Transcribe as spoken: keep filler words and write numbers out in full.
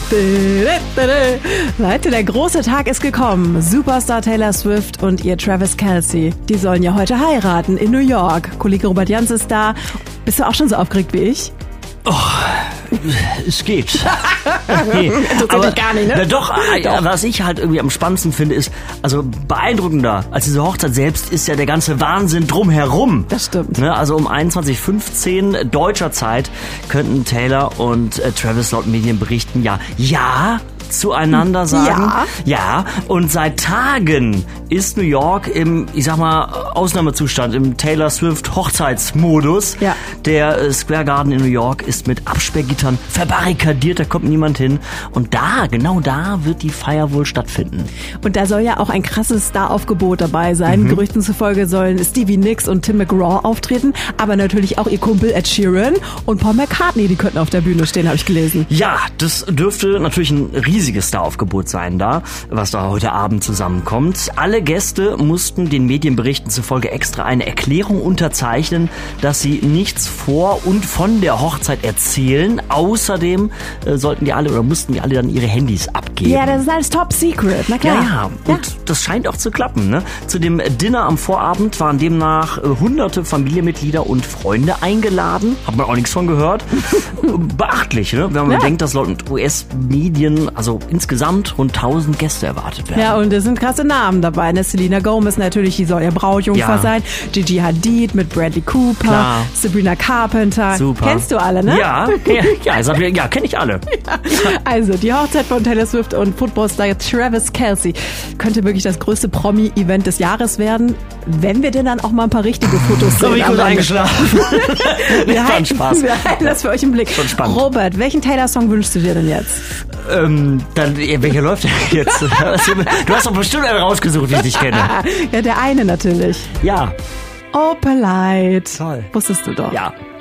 Leute, der große Tag ist gekommen. Superstar Taylor Swift und ihr Travis Kelce. Die sollen ja heute heiraten in New York. Kollege Robert Jans ist da. Bist du auch schon so aufgeregt wie ich? Oh, es geht. Nee, aber gar nicht, ne? Na doch, doch, was ich halt irgendwie am spannendsten finde, ist, also beeindruckender als diese Hochzeit selbst ist ja der ganze Wahnsinn drumherum. Das stimmt. Ne, also um einundzwanzig Uhr fünfzehn deutscher Zeit könnten Taylor und äh, Travis laut Medienberichten ja, ja, zueinander sagen. Ja. Ja, und seit Tagen ist New York im, ich sag mal, Ausnahmezustand, im Taylor Swift Hochzeitsmodus. Ja. Der Square Garden in New York ist mit Absperrgittern verbarrikadiert, da kommt niemand hin. Und da, genau da wird die Feier wohl stattfinden. Und da soll ja auch ein krasses Staraufgebot dabei sein. Mhm. Gerüchten zufolge sollen Stevie Nicks und Tim McGraw auftreten, aber natürlich auch ihr Kumpel Ed Sheeran und Paul McCartney, die könnten auf der Bühne stehen, habe ich gelesen. Ja, das dürfte natürlich ein riesiges Staraufgebot sein da, was da heute Abend zusammenkommt. Alle Gäste mussten den Medienberichten zufolge extra eine Erklärung unterzeichnen, dass sie nichts vor und von der Hochzeit erzählen. Außerdem äh, sollten die alle oder mussten die alle dann ihre Handys abgeben. Ja, das ist alles top secret, na klar. Ja, ja, und ja. Das scheint auch zu klappen. Ne? Zu dem Dinner am Vorabend waren demnach äh, hunderte Familienmitglieder und Freunde eingeladen. Hat man auch nichts von gehört. Beachtlich, ne? Wenn man ja. denkt, dass laut U S-Medien also insgesamt rund tausend Gäste erwartet werden. Ja, und es sind krasse Namen dabei. Ne? Selena Gomez natürlich, die soll ja Brautjungfer ja. sein. Gigi Hadid mit Bradley Cooper. Klar. Sabrina Carpenter. Super. Kennst du alle, ne? Ja, ja, ja, ja, ja kenne ich alle. Ja. Also, die Hochzeit von Taylor Swift und Footballstar Travis Kelce könnte wirklich das größte Promi-Event des Jahres werden, wenn wir denn dann auch mal ein paar richtige Fotos sehen. So, ich gut eingeschlafen. Wir halten, Spaß. wir halten das für euch im Blick. Schon spannend. Robert, welchen Taylor-Song wünschst du dir denn jetzt? Ähm, dann, welcher läuft denn jetzt? Du hast doch bestimmt einen rausgesucht, wie ich dich kenne. Ja, der eine natürlich. Ja. Oh, polite. Toll. Wusstest du doch. Ja.